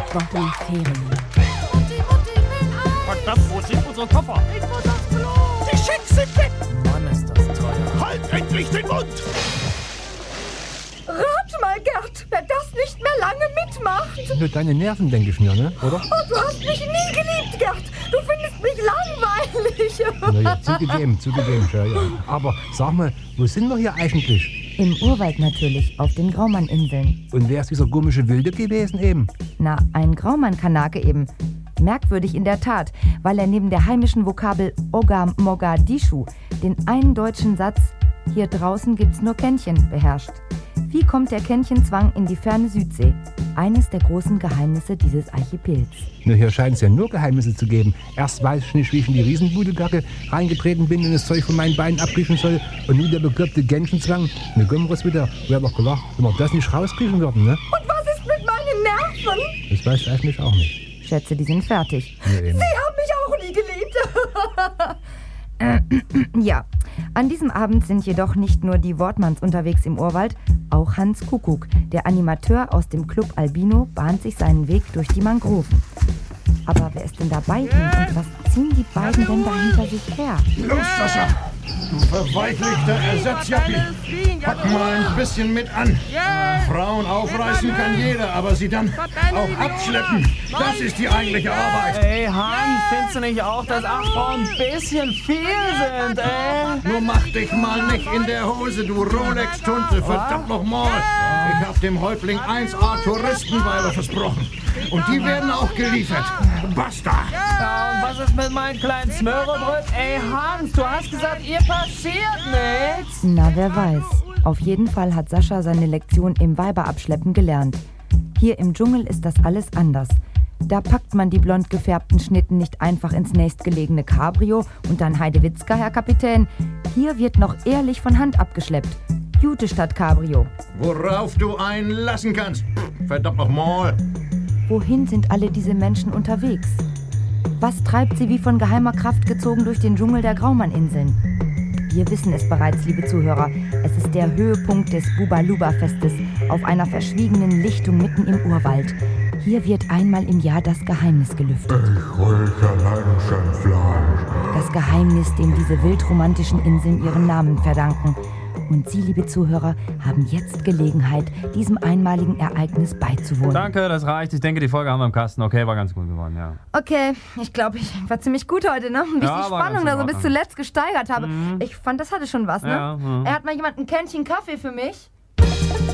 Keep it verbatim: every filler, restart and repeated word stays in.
acht Wochen Ferien. Mutti, Mutti, will ein! Verdammt, wo sind unsere Koffer? Ich muss aufs Klo! Die Schecks sind weg! Mann, ist das teuer. Halt endlich den Mund! Rat mal, Gerd, wer das nicht mehr lange mitmacht. Nur deine Nerven, denke ich mir, ne? Oder? Oh, du hast mich nie geliebt, Gerd. Du findest mich langweilig. Naja, zugegeben, zugegeben, ja, ja. Aber sag mal, wo sind wir hier eigentlich? Im Urwald natürlich, auf den Graumann-Inseln. Und wer ist dieser komische Wilde gewesen eben? Na, ein Graumann-Kanake eben. Merkwürdig in der Tat, weil er neben der heimischen Vokabel Oga Mogadischu den einen deutschen Satz „Hier draußen gibt's nur Kännchen" beherrscht. Wie kommt der Kännchenzwang in die ferne Südsee? Eines der großen Geheimnisse dieses Archipels. Na, hier scheint es ja nur Geheimnisse zu geben. Erst weiß ich nicht, wie ich in die Riesenbudelgacke reingetreten bin und das Zeug von meinen Beinen abkriechen soll. Und nun der bekloppte Kännchenzwang. Ne, Gömmeres wieder. Wer hat doch gelacht, wenn wir das nicht rauskriechen würden, ne? Und was ist mit meinen Nerven? Das weiß ich eigentlich auch nicht. Schätze, die sind fertig. Ja, eben. Sie haben mich auch nie geliebt. Ja, an diesem Abend sind jedoch nicht nur die Wortmanns unterwegs im Urwald, auch Hans Kuckuck, der Animateur aus dem Club Albino, bahnt sich seinen Weg durch die Mangroven. Aber wer ist denn dabei ihm und was ziehen die beiden denn da hinter sich her? Los, Sascha! Du verweichlichter Ersatzjappi! Pack mal ein bisschen mit an. Frauen aufreißen kann jeder, aber sie dann auch abschleppen, das ist die eigentliche Arbeit. Ey, Hans, findest du nicht auch, dass acht Frauen ein bisschen viel sind, ey? Nur mach dich mal nicht in der Hose, du Rolex-Tunte, verdammt nochmal. Ich hab dem Häuptling eins A Touristenweiber versprochen. Und die werden auch geliefert. Basta! Ja, und was ist mit meinem kleinen Smörrebröt? Ey, Hans, du hast gesagt, ihr passiert nichts. Na, wer weiß. Auf jeden Fall hat Sascha seine Lektion im Weiberabschleppen gelernt. Hier im Dschungel ist das alles anders. Da packt man die blond gefärbten Schnitten nicht einfach ins nächstgelegene Cabrio und dann Heidewitzka, Herr Kapitän. Hier wird noch ehrlich von Hand abgeschleppt. Jute statt Cabrio. Worauf du einen lassen kannst. Verdammt nochmal. Wohin sind alle diese Menschen unterwegs? Was treibt sie wie von geheimer Kraft gezogen durch den Dschungel der Graumann-Inseln? Wir wissen es bereits, liebe Zuhörer. Es ist der Höhepunkt des Bubaluba-Festes auf einer verschwiegenen Lichtung mitten im Urwald. Hier wird einmal im Jahr das Geheimnis gelüftet. Ich räuche Menschenfleisch. Das Geheimnis, dem diese wildromantischen Inseln ihren Namen verdanken. Und Sie, liebe Zuhörer, haben jetzt Gelegenheit, diesem einmaligen Ereignis beizuwohnen. Danke, das reicht. Ich denke, die Folge haben wir im Kasten. Okay, war ganz gut geworden, ja. Okay, ich glaube, ich war ziemlich gut heute, ne? Wie ich Ja, die war Spannung ganz da so in bis Ordnung. zuletzt gesteigert habe. Ich fand, das hatte schon was, ne? Ja, mhm. Er hat mal jemand ein Kännchen Kaffee für mich.